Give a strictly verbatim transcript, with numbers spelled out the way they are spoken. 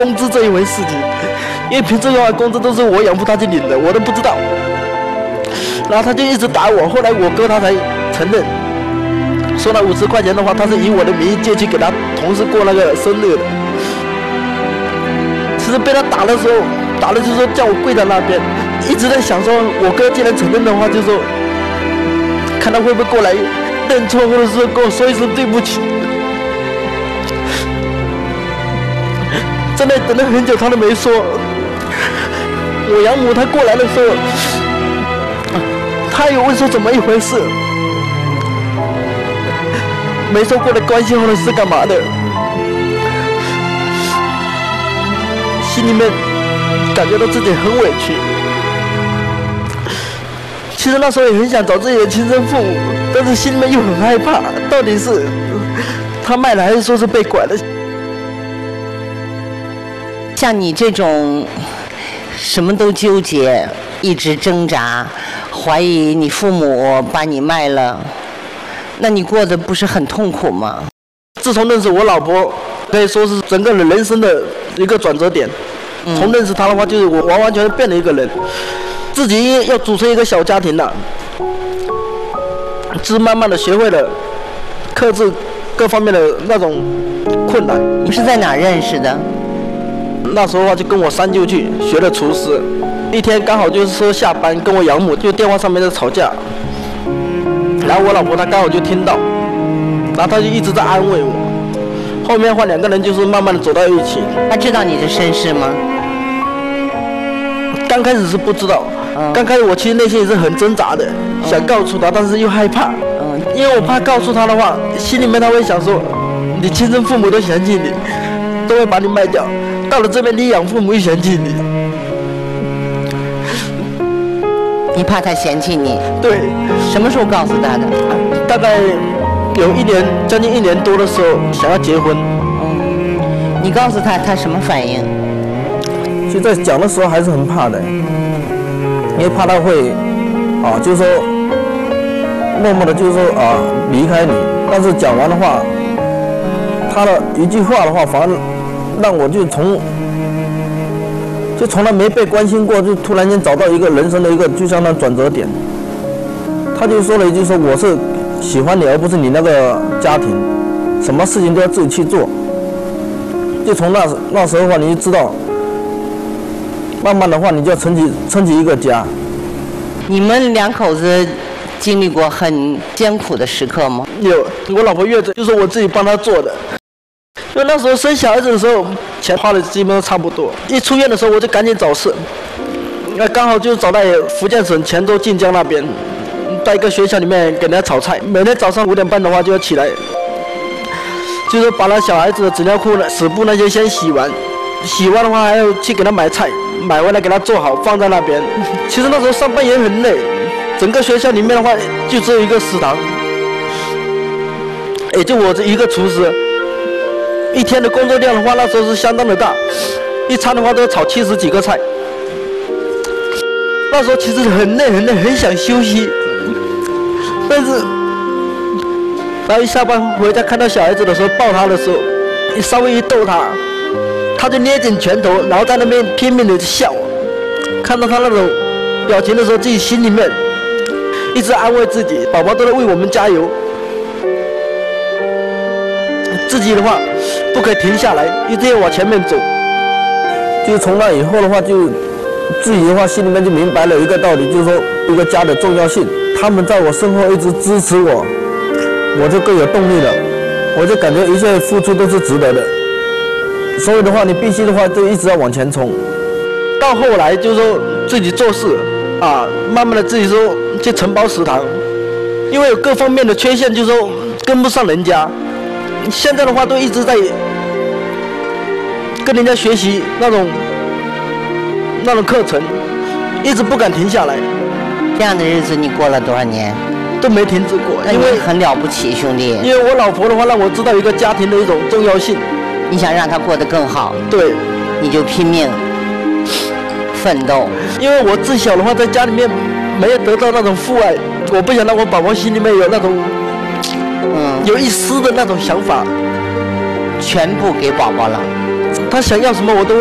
工资这一回事情，因为平时的话工资都是我养父他去领的，我都不知道。然后他就一直打我，后来我哥他才承认，说那五十块钱的话，他是以我的名义借去给他同事过那个生日的。其实被他打的时候，打的就是说叫我跪在那边，一直在想说，我哥既然承认的话，就说看他会不会过来认错，或者是跟我说一声对不起。真的等了很久，他都没说。我养母她过来的时候，他有问说怎么一回事，没说过来关心或者是干嘛的，心里面感觉到自己很委屈。其实那时候也很想找自己的亲生父母，但是心里面又很害怕，到底是他卖了还是说是被拐了。 像你这种什么都纠结，一直挣扎，怀疑你父母把你卖了，那你过得不是很痛苦吗？ 自从认识我老婆，可以说是整个人生的一个转折点。嗯、从认识她的话，就是我完完全全变了一个人，自己要组成一个小家庭了，就是慢慢的学会了克制各方面的那种困难。 你是在哪认识的？ 那时候的话就跟我三舅去学的厨师，一天刚好就是说下班跟我养母就电话上面在吵架，然后我老婆她刚好就听到，然后她就一直在安慰我。后面的话两个人就是慢慢的走到一起。 她知道你的身世吗？ 刚开始是不知道，嗯、刚开始我其实内心也是很挣扎的，嗯、想告诉她，但是又害怕，嗯、因为我怕告诉她的话，心里面她会想说，你亲生父母都嫌弃你，都会把你卖掉。到了这边，你养父母又嫌弃你， 你怕他嫌弃你？ 对。 什么时候告诉他的？ 大概有一年，将近一年多的时候，想要结婚。 嗯。你告诉他，他什么反应？ 就在讲的时候还是很怕的，因为怕他会，啊，就是说，默默的，就是说啊离开你。但是讲完的话，他的一句话的话，反而让我就从就从来没被关心过，就突然间找到一个人生的一个就像那转折点。他就说了一句说我是喜欢你，而不是你那个家庭，什么事情都要自己去做。就从那那时候的话，你就知道，慢慢的话，你就要撑起撑起一个家。 你们两口子经历过很艰苦的时刻吗？ 有，我老婆月子就是我自己帮她做的。因为那时候生小孩子的时候，钱花的基本上差不多。一出院的时候，我就赶紧找事。那刚好就找到福建省泉州晋江那边，在一个学校里面给人家炒菜。每天早上五点半的话就要起来，就是把那小孩子的纸尿裤、屎布那些先洗完，洗完的话还要去给他买菜，买回来给他做好放在那边。其实那时候上班也很累，整个学校里面的话就只有一个食堂，也就我这一个厨师。一天的工作量的话，那时候是相当的大，一餐的话都要炒七十几个菜。那时候其实很累很累，很想休息，但是，然后一下班回家看到小孩子的时候，抱他的时候，你稍微一逗他，他就捏紧拳头，然后在那边拼命的笑。看到他那种表情的时候，自己心里面一直安慰自己，宝宝都在为我们加油。自己的话不可以停下来，一定要往前面走。就从那以后的话，就自己的话心里面就明白了一个道理，就是说一个家的重要性。他们在我身后一直支持我，我就更有动力了。我就感觉一切付出都是值得的。所以的话，你必须的话就一直要往前冲。到后来就是说自己做事啊，慢慢的自己说去承包食堂，因为有各方面的缺陷，就是说跟不上人家。现在的话都一直在跟人家学习那种那种课程，一直不敢停下来。 这样的日子你过了多少年？ 都没停止过。 因为很了不起，兄弟。 因为我老婆的话让我知道一个家庭的一种重要性。 你想让她过得更好， 对， 你就拼命奋斗。 因为我自小的话在家里面没有得到那种父爱，我不想让我宝宝心里面有那种。嗯，有一丝的那种想法， 全部给宝宝了。 他想要什么我都